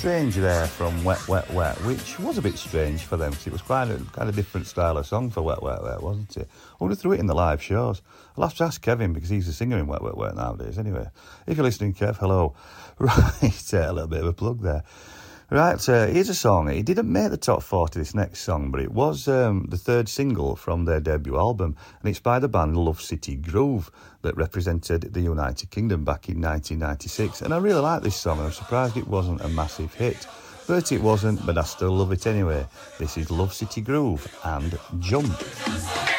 Strange there from Wet Wet Wet, which was a bit strange for them because it was quite a kind of different style of song for Wet Wet Wet, wasn't it? I wonder if they threw it in the live shows. I'll have to ask Kevin because he's the singer in Wet Wet Wet nowadays. Anyway, if you're listening, Kev, hello. Right, a little bit of a plug there. Right, here's a song. It didn't make the top 40, this next song, but it was the third single from their debut album, and it's by the band Love City Groove that represented the United Kingdom back in 1996. And I really like this song, and I'm surprised it wasn't a massive hit. But it wasn't, but I still love it anyway. This is Love City Groove and Jump.